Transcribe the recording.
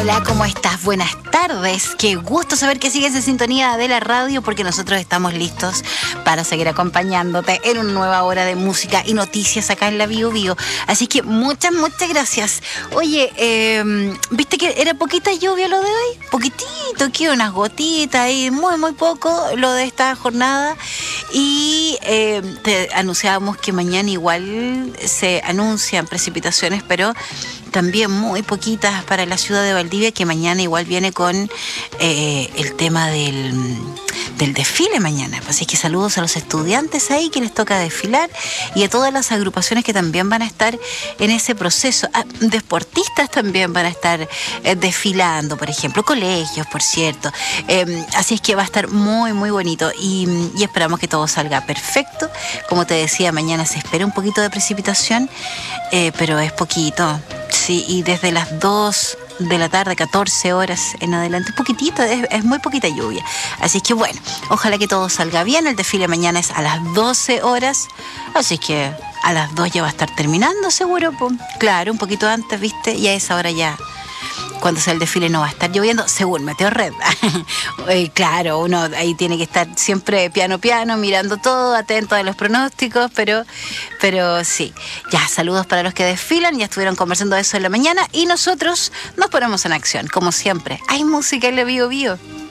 Hola, ¿cómo estás? Buenas tardes. Qué gusto saber que sigues en sintonía de la radio porque nosotros estamos listos para seguir acompañándote en una nueva hora de música y noticias acá en la Bio Bio. Así que muchas gracias. Oye, ¿viste que era poquita lluvia lo de hoy? Poquitito, que unas gotitas ahí, muy poco lo de esta jornada. Y te anunciábamos que mañana igual se anuncian precipitaciones, pero también muy poquitas para la ciudad de Valdivia, que mañana igual viene con el tema del desfile mañana. Así que saludos a los estudiantes ahí que les toca desfilar y a todas las agrupaciones que también van a estar en ese proceso. Deportistas también van a estar desfilando, por ejemplo, colegios, por cierto. Así es que va a estar muy bonito y esperamos que todo salga perfecto. Como te decía, mañana se espera un poquito de precipitación, pero es poquito. Sí, y desde las 2 de la tarde, 14 horas en adelante, poquitito, es muy poquita lluvia. Así que bueno, ojalá que todo salga bien. El desfile mañana es a las 12 horas, así que a las 2 ya va a estar terminando seguro, pues. Claro, un poquito antes, ¿viste? Y a esa hora ya, cuando sea el desfile, no va a estar lloviendo, según Meteorred. Claro, uno ahí tiene que estar siempre piano, mirando todo, atento a los pronósticos, pero sí. Ya, saludos para los que desfilan, ya estuvieron conversando de eso en la mañana y nosotros nos ponemos en acción, como siempre. Hay música en la Bio Bio.